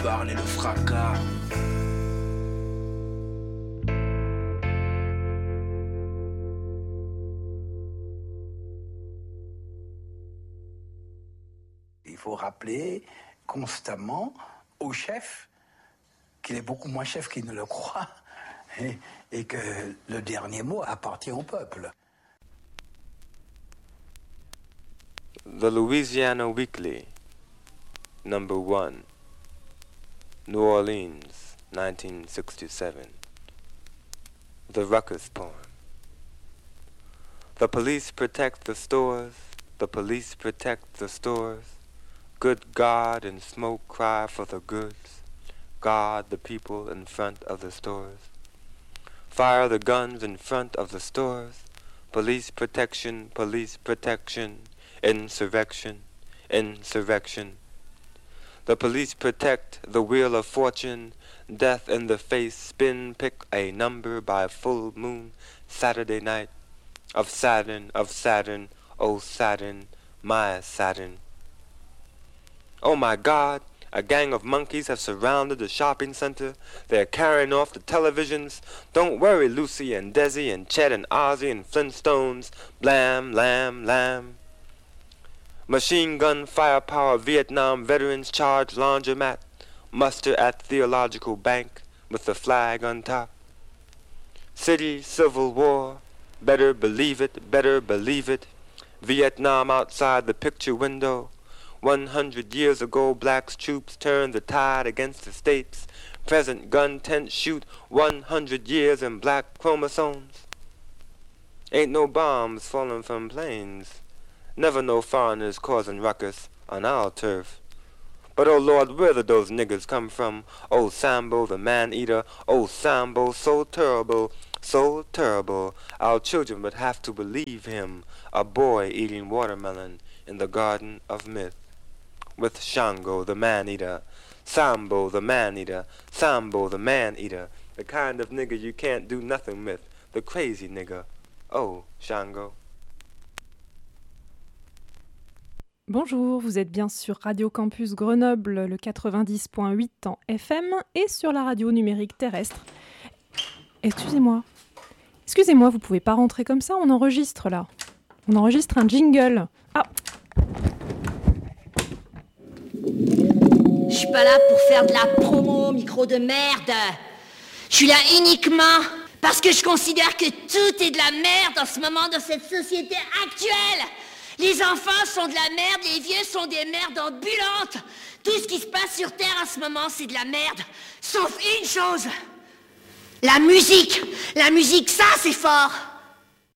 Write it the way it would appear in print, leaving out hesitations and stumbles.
boulevard et le fracas. Il faut rappeler constamment au chef qu'il est beaucoup moins chef qu'il ne le croit et que le dernier mot appartient au peuple. The Louisiana Weekly, number 1, New Orleans, 1967. The Ruckus Poem. The police protect the stores, the police protect the stores. Good God, and smoke cry for the goods. Guard the people in front of the stores. Fire the guns in front of the stores. Police protection, insurrection, insurrection. The police protect the wheel of fortune, death in the face, spin, pick a number by full moon, Saturday night, of Saturn, oh Saturn, my Saturn. Oh my God, a gang of monkeys have surrounded the shopping center. They're carrying off the televisions. Don't worry, Lucy and Desi and Chet and Ozzy and Flintstones. Blam, lamb, lamb. Machine gun firepower, Vietnam veterans charge laundromat. Muster at theological bank with the flag on top. City civil war, better believe it, better believe it. Vietnam outside the picture window. 100 years ago, black troops turned the tide against the states. Present gun tent shoot 100 years in black chromosomes. Ain't no bombs falling from planes. Never no foreigners causing ruckus on our turf. But oh Lord, where did those niggers come from? Oh Sambo, the man-eater. Oh Sambo, so terrible, so terrible. Our children would have to believe him. A boy eating watermelon in the garden of myth. With Shango, the man-eater, Sambo, the man-eater, Sambo, the man-eater, the kind of nigger you can't do nothing with, the crazy nigger. Oh, Shango. Bonjour, vous êtes bien sur Radio Campus Grenoble, le 90.8 en FM et sur la radio numérique terrestre. Excusez-moi, vous pouvez pas rentrer comme ça, on enregistre là. On enregistre un jingle. Ah! Je suis pas là pour faire de la promo, micro de merde. Je suis là uniquement parce que je considère que tout est de la merde en ce moment dans cette société actuelle. Les enfants sont de la merde, les vieux sont des merdes ambulantes. Tout ce qui se passe sur Terre en ce moment, c'est de la merde. Sauf une chose. La musique. La musique, ça, c'est fort.